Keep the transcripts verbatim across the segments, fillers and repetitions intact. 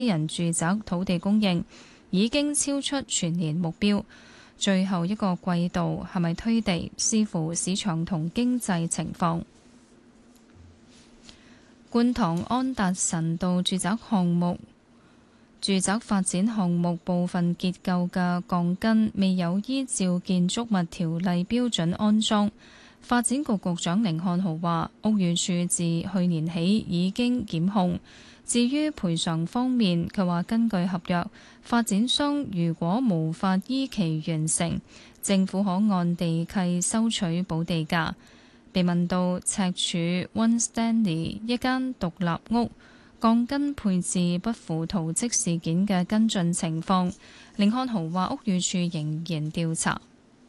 人住宅土地供應已經超出全年目標，最後一個季度係咪推地，視乎市場同經濟情況。觀塘安達臣道住宅項目住宅發展項目部分結構嘅鋼筋未有依照建築物條例標準安裝。發展局局長甯漢豪話，屋宇署自去年起已經檢控。至於賠償方面，佢話根據合約，發展商如果無法依期完成，政府可按地契收取補地價。被問到赤柱 One Stanley 一間獨立屋鋼筋配置不符圖則事件嘅跟進情況，甯漢豪話屋宇署仍然調查。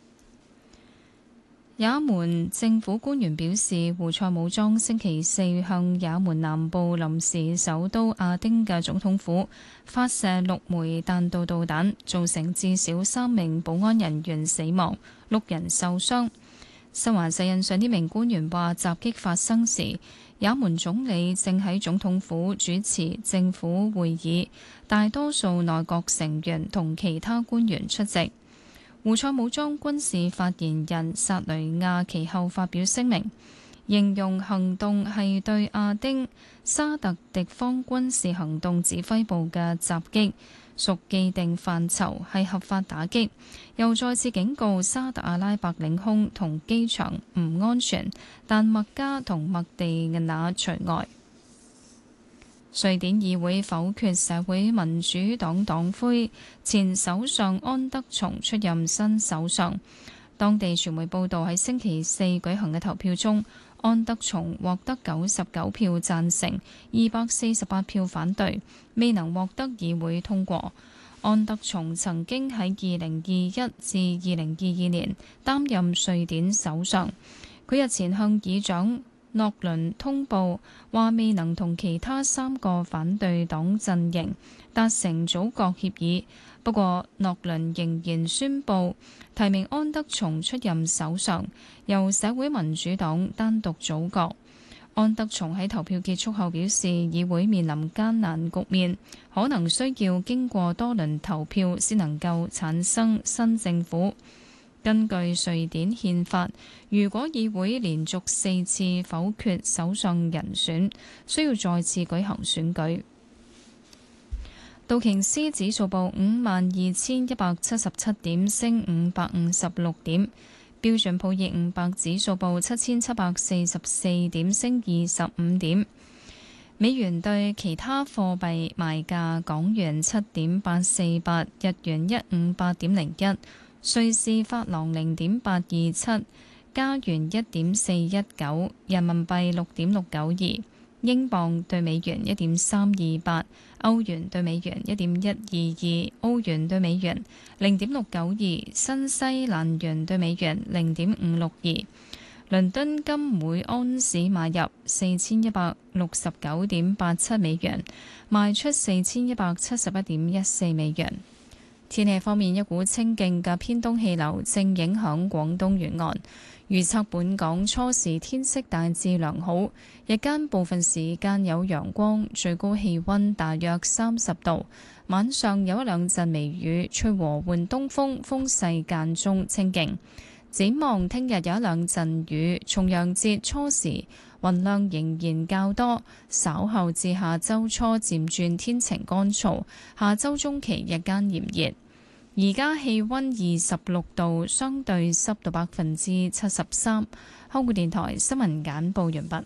也門政府官員表示，胡塞武裝星期四向也門南部臨時首都阿丁嘅總統府發射六枚彈道導彈，造成至少三名保安人員死亡，六人受傷。新華社引述呢名官員話，襲擊發生時，也門總理正喺總統府主持政府會議，大多數內閣成員同其他官員出席。胡塞武裝軍事發言人薩雷亞其後發表聲明，形容行動係對亞丁沙特敵方軍事行動指揮部嘅襲擊，屬既定範疇，係合法打擊，又再次警告沙特阿拉伯領空同機場唔安全，但麥加同麥地那除外。瑞典議會否決社會民主黨黨魁前首相安德松出任新首相。當地傳媒報道喺星期四舉行嘅投票中，安德松獲得九十九票贊成，二百四十八票反對，未能獲得議會通過。安德松曾經喺二零二一至二零二二年擔任瑞典首相。佢日前向議長諾倫通報話未能同其他三個反對黨陣營達成組閣協議，不過諾倫仍然宣布提名安德松出任首相，由社會民主黨單獨組閣。安德松喺投票結束後表示，議會面臨艱難局面，可能需要經過多輪投票先能夠產生新政府。根據瑞典憲法，如果議會連續四次否決首相人選，需要再次舉行選舉。道瓊斯指數報五萬二千一百七十七點，升五百五十六點。標準普爾五百指數報七千七百四十四點，升二十五點。美元對其他貨幣賣價：港元七點八四八，日元一五八點零一。瑞士法郎零點八二七，加元一點四一九，人民幣六點六九二，英鎊對美元一點三二八，歐元對美元一點一二二，澳元對美元零點六九二，新西蘭元對美元零點五六二。倫敦金每安士買入四千一百六十九點八七美元，賣出四千一百七十一點一四美元。天氣方面，一股清勁嘅偏東氣流正影響廣東沿岸，預測本港初時天色大致良好，日間部分時間有陽光，最高氣溫大約三十度，晚上有一兩陣微雨，吹和緩東風，風勢間中清勁。展望聽日有一兩陣雨，重陽節初時雲量仍然較多，稍後至下周初漸轉天晴乾燥，下周中期日間炎熱。而家氣溫二十六度，相對濕度百分之七十三。香港電台新聞簡報完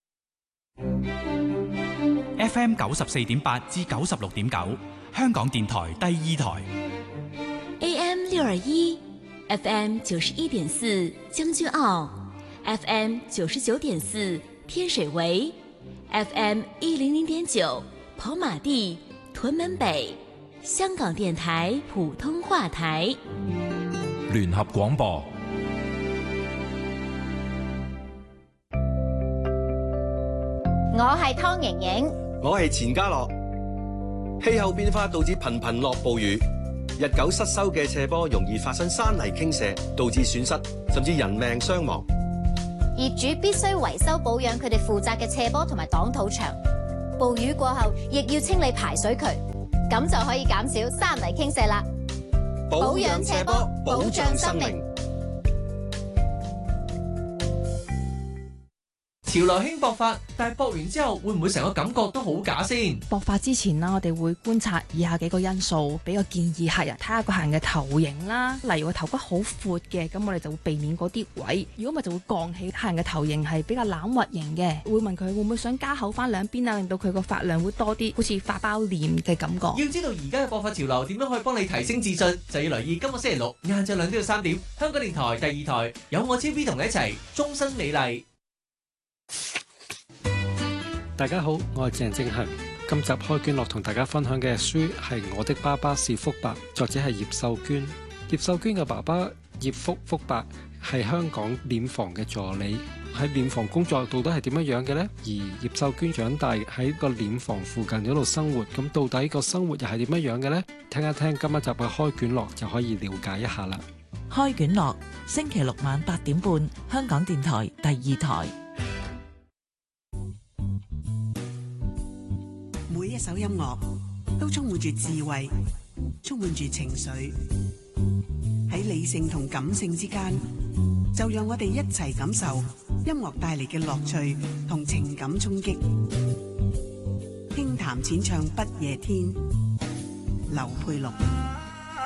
畢。F M 九十四點八至九十六點九，香港電台第二台。 A M 六二一，F M 九十一點四將軍澳 ，F M 九十九點四天水圍 ，F M 一零零點九跑馬地屯門北。香港電台普通話台聯合廣播。 我係湯盈盈， 我係錢家樂。氣候變化導致頻頻落暴雨，日久失修嘅斜坡容易發生山泥傾瀉，導致損失甚至人命傷亡。 業主必須維修保養佢哋負責嘅斜坡同埋擋土牆。暴雨過後，亦要清理排水渠。 咁就可以減少山泥傾瀉啦。保養斜坡，保障生命。 潮流興搏發，但係搏完之後會唔會成個感覺都好假先？ 搏發之前啦，我哋會觀察以下幾個因素，比較建議客人睇下個客人嘅頭型啦。例如個頭骨好闊嘅，咁我哋就會避免嗰啲位。如果咪就會降起客人嘅頭型係比較欖核型嘅，會問佢會唔會想加厚翻兩邊啊，令到佢個髮量會多啲，好似發包臉嘅感覺。 要知道而家嘅搏發潮流點樣可以幫你提升自信，就要留意今個星期六晏晝兩點到三點，香港電台第二台有我超 B 同你一齊終身美麗。 大家好，我係鄭正恒。今集開卷樂同大家分享嘅書係《我的爸爸是福伯》，作者係葉秀娟。葉秀娟嘅爸爸葉福福伯係香港殮房嘅助理，喺殮房工作到底係點樣樣嘅呢？而葉秀娟長大喺個殮房附近嗰度生活，咁到底個生活又係點樣樣嘅呢？聽一聽今一集嘅開卷樂就可以了解一下啦。 開卷樂星期六晚八點半，香港電台第二台。 每一首音樂都充滿住智慧，充滿住情緒，喺理性同感性之間，就讓我哋一齊感受音樂帶嚟嘅樂趣同情感衝擊。輕談淺唱不夜天，劉佩祿。